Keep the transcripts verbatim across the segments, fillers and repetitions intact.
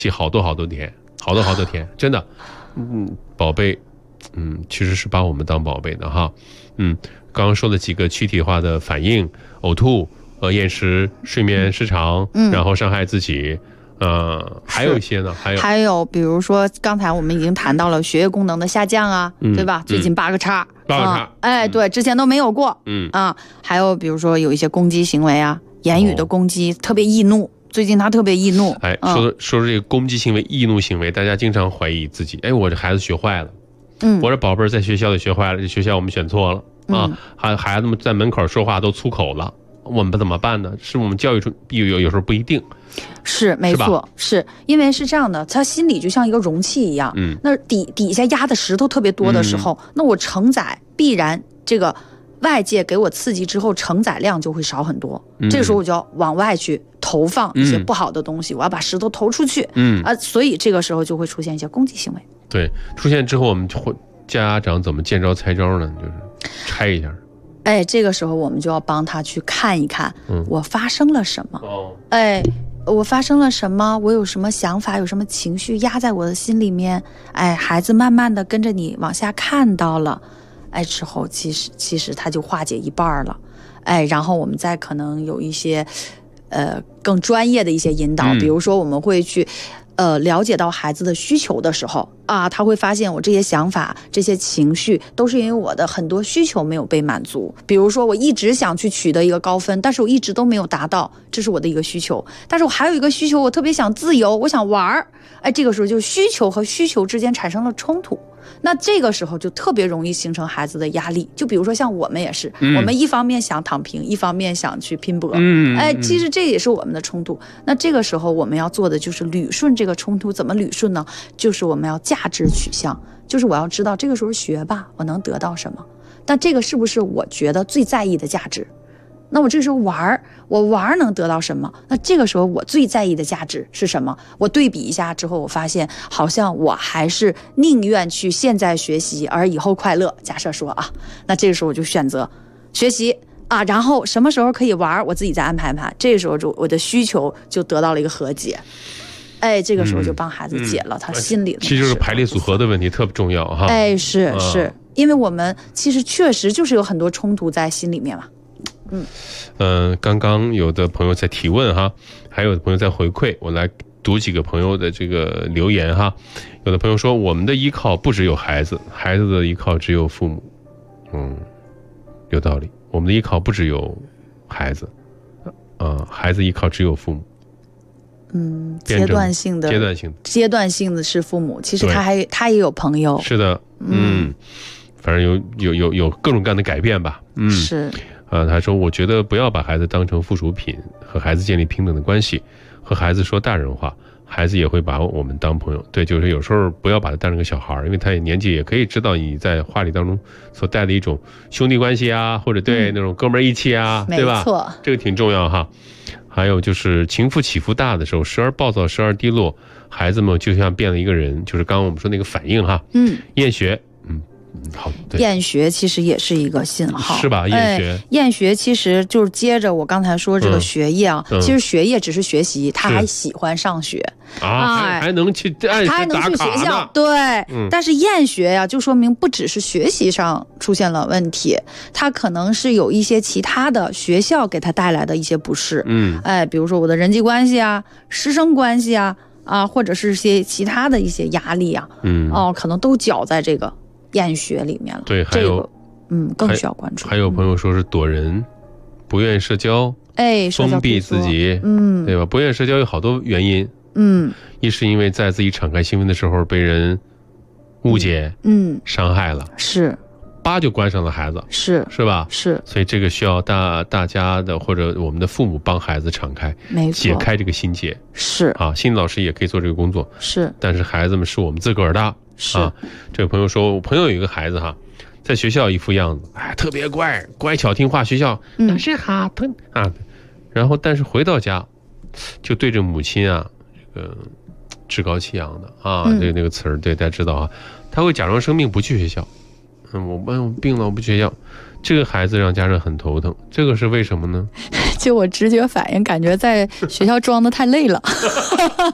好多好多天，好多好多天，真的，嗯，宝贝，嗯，其实是把我们当宝贝的哈，嗯，刚刚说的几个躯体化的反应，呕吐、呃厌食、睡眠失常，嗯，然后伤害自己。呃，还有一些呢，还有还有，比如说刚才我们已经谈到了血液功能的下降啊，嗯、对吧？最近八个叉， 八个叉， 啊、哎，对，之前都没有过， 嗯啊，还有比如说有一些攻击行为啊，言语的攻击，哦、特别易怒，最近他特别易怒。 哎，说说说这个攻击行为、易怒行为，大家经常怀疑自己，哎，我这孩子学坏了，嗯，我这宝贝在学校里学坏了，这学校我们选错了啊，还、嗯、孩子们在门口说话都粗口了。我们怎么办呢？是我们教育出有有有时候不一定， 是没错，是因为是这样的，他心里就像一个容器一样，嗯，那底底下压的石头特别多的时候，嗯、那我承载必然这个外界给我刺激之后，承载量就会少很多。嗯、这个时候我就要往外去投放一些不好的东西，嗯、我要把石头投出去，嗯啊，所以这个时候就会出现一些攻击行为。 对，出现之后我们会家长怎么见招拆招呢？就是拆一下。 哎，这个时候我们就要帮他去看一看，嗯、我发生了什么。哦，哎，我发生了什么？我有什么想法？有什么情绪压在我的心里面？哎，孩子慢慢的跟着你往下看到了，哎，之后其实其实他就化解一半了。哎，然后我们再可能有一些，呃，更专业的一些引导，嗯、比如说我们会去。呃，了解到孩子的需求的时候啊，他会发现我这些想法、这些情绪都是因为我的很多需求没有被满足。比如说，我一直想去取得一个高分，但是我一直都没有达到，这是我的一个需求。但是我还有一个需求，我特别想自由，我想玩儿。哎，这个时候就需求和需求之间产生了冲突。那这个时候就特别容易形成孩子的压力。就比如说像我们也是，嗯、我们一方面想躺平，一方面想去拼搏。嗯，哎，其实这也是我们的冲突。那这个时候我们要做的就是捋顺这个冲突。怎么捋顺呢？就是我们要价值取向，就是我要知道这个时候学吧，我能得到什么？但这个是不是我觉得最在意的价值？那我这时候玩，我玩能得到什么？那这个时候我最在意的价值是什么？我对比一下之后，我发现好像我还是宁愿去现在学习，而以后快乐。假设说啊，那这个时候我就选择学习啊，然后什么时候可以玩，我自己再安排安排。这个时候就我的需求就得到了一个和解。哎，这个时候就帮孩子解了他心里的、嗯嗯、 其实就是排列组合的问题特别重要哈。 哎，是是、嗯，因为我们其实确实就是有很多冲突在心里面嘛。嗯， 呃，刚刚有的朋友在提问哈，还有的朋友在回馈，我来读几个朋友的这个留言哈。有的朋友说，我们的依靠不只有孩子，孩子的依靠只有父母。嗯，有道理，我们的依靠不只有孩子，呃，孩子依靠只有父母。 嗯，阶段性的， 阶段性的， 阶段性的是父母，其实他还他也有朋友。 是的，嗯，嗯反正有有有有各种各样的改变吧。嗯， 是。 啊，他说，我觉得不要把孩子当成附属品，和孩子建立平等的关系，和孩子说大人话，孩子也会把我们当朋友。对，就是有时候不要把他当成个小孩，因为他也年纪也可以知道你在话里当中所带的一种兄弟关系啊，或者对、嗯、那种哥们义气啊，对吧？ 没错， 这个挺重要哈。还有就是情绪起伏大的时候，时而暴躁，时而低落，孩子们就像变了一个人，就是刚刚我们说那个反应哈。嗯，厌学，嗯。好， 厌学其实也是一个信号， 是吧？厌学、哎， 厌学其实就是接着我刚才说这个学业啊，嗯嗯、其实学业只是学习，他还喜欢上学啊，还还能去按时打卡呢， 他还能去学校，对。嗯、但是厌学呀、啊，就说明不只是学习上出现了问题，他可能是有一些其他的学校给他带来的一些不适，嗯，哎，比如说我的人际关系啊、师生关系啊，啊，或者是些其他的一些压力啊，嗯，哦，可能都搅在这个厌学里面了。 对，还有、 这个、嗯更需要关注。 还有朋友说是躲人、嗯、不愿意社交， 哎， 封闭自己，嗯，对吧？不愿意社交有好多原因，嗯，一是因为在自己敞开心扉的时候被人误解，嗯，伤害了， 是， 叭就关上了孩子， 是是吧？ 是， 所以这个需要大大家的或者我们的父母帮孩子敞开， 没错， 解开这个心结， 是啊，心理老师也可以做这个工作， 是， 但是孩子们是我们自个儿的。 是啊，这位朋友说，我朋友有一个孩子哈，在学校一副样子，哎，特别乖，乖巧听话，学校老师好，疼啊，然后但是回到家，就对着母亲啊，这个趾高气扬的啊，嗯、这个那个词儿，对大家知道啊，他会假装生病不去学校，嗯，我我病了我不去学校，这个孩子让家长很头疼，这个是为什么呢？ 就我直觉反应，感觉在学校装的太累了。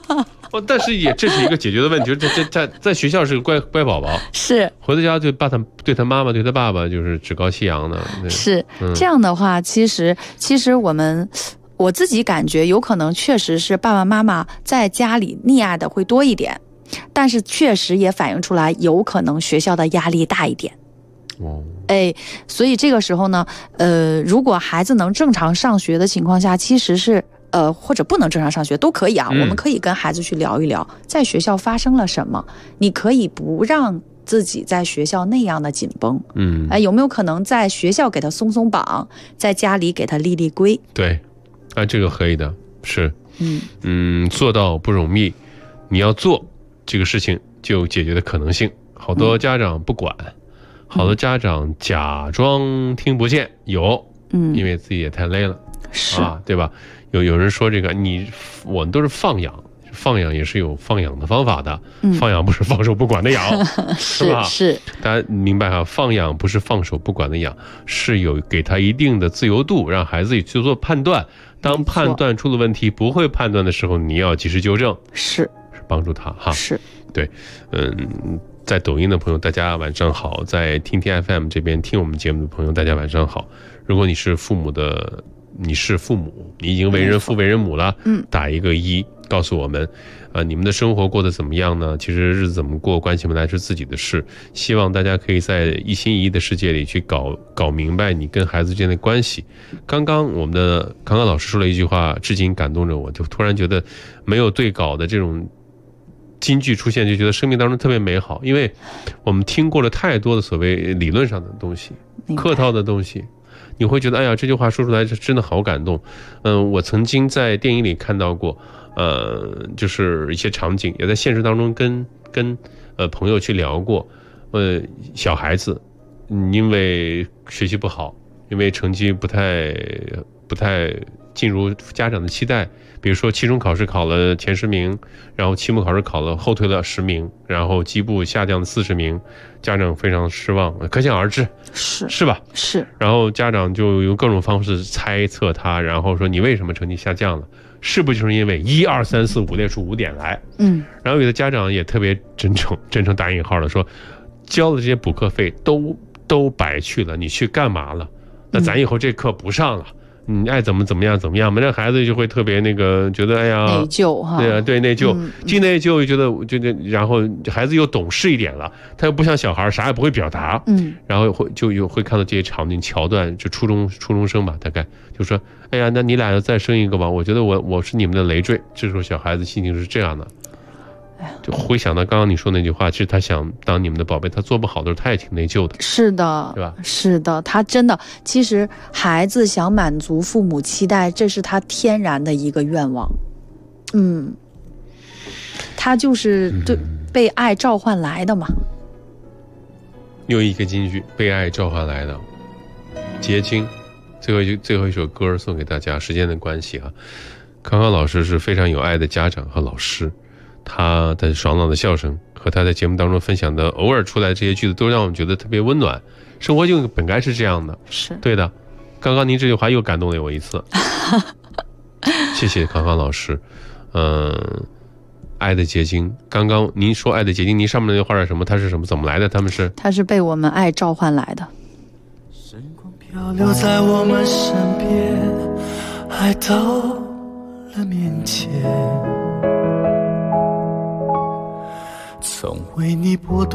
哦，但是也这是一个解决的问题，在在在在学校是个乖乖宝宝， 是回到家就爸他对他妈妈对他爸爸就是趾高气扬的。 是、嗯、这样的话，其实其实我们我自己感觉有可能确实是爸爸妈妈在家里溺爱的会多一点，但是确实也反映出来有可能学校的压力大一点。 哦， 哎，所以这个时候呢，呃，如果孩子能正常上学的情况下，其实是呃或者不能正常上学都可以啊、嗯，我们可以跟孩子去聊一聊，在学校发生了什么，你可以不让自己在学校那样的紧绷， 嗯， 哎，有没有可能在学校给他松松绑，在家里给他立立规？ 对，啊，这个可以的，是， 嗯嗯，做到不容易，你要做这个事情就有解决的可能性。好多家长不管。嗯，好多家长假装听不见，有，嗯，因为自己也太累了， 是啊，对吧？有有人说这个，你我们都是放养，放养也是有放养的方法的，嗯、放养不是放手不管的养， 是吧？是， 大家明白哈？放养不是放手不管的养，是有给他一定的自由度，让孩子去做判断。当判断出了问题，不会判断的时候，你要及时纠正， 是是帮助他哈。 是， 对，嗯。在抖音的朋友，大家晚上好；在听听 F M 这边听我们节目的朋友，大家晚上好。如果你是父母的，你是父母，你已经为人父为人母了，嗯，打一个一，告诉我们，呃，你们的生活过得怎么样呢？其实日子怎么过，关起门来是自己的事。希望大家可以在一心一意的世界里去搞搞明白你跟孩子之间的关系。刚刚我们的康康老师说了一句话，至今感动着我，就突然觉得没有对稿的这种金句出现，就觉得生命当中特别美好，因为我们听过了太多的所谓理论上的东西，客套的东西，你会觉得哎呀，这句话说出来真的好感动。嗯，我曾经在电影里看到过，呃，就是一些场景，也在现实当中跟跟呃朋友去聊过。呃，小孩子因为学习不好，因为成绩不太不太进入家长的期待。比如说期中考试考了前十名，然后期末考试考了后退了十名，然后基部下降了四十名，家长非常失望，可想而知， 是是吧？ 是。 然后家长就用各种方式猜测他，然后说你为什么成绩下降了？是不是就是因为一二三四五列出五点来？嗯。然后有的家长也特别真诚，真诚打引号的说，交的这些补课费都都白去了，你去干嘛了？那咱以后这课不上了。嗯，你爱怎么怎么样怎么样嘛，那孩子就会特别那个觉得哎呀内疚哈， 对啊，对内疚，既内疚又觉得就就，然后孩子又懂事一点了，他又不像小孩啥也不会表达，嗯，然后会就有会看到这些场景桥段，就初中初中生吧，大概就说哎呀，那你俩要再生一个吧，我觉得我我是你们的累赘，这时候小孩子心情是这样的。就回想到刚刚你说那句话，其实他想当你们的宝贝，他做不好的时候他也挺内疚的。 是的， 对吧？ 是的，他真的，其实孩子想满足父母期待，这是他天然的一个愿望。嗯，他就是对被爱召唤来的嘛。 又一个金句，被爱召唤来的，结晶。最后一最后一首歌送给大家，时间的关系啊，康康老师是非常有爱的家长和老师。他的爽朗的笑声和他在节目当中分享的偶尔出来的这些句子，都让我们觉得特别温暖。生活就本该是这样的， 是对的。刚刚您这句话又感动了我一次，谢谢康康老师。嗯、呃，爱的结晶。刚刚您说爱的结晶，您上面那句话是什么？它是什么？怎么来的？他们是？ 它是被我们爱召唤来的。 时光漂流在我们身边，爱到了面前。曾为你拨动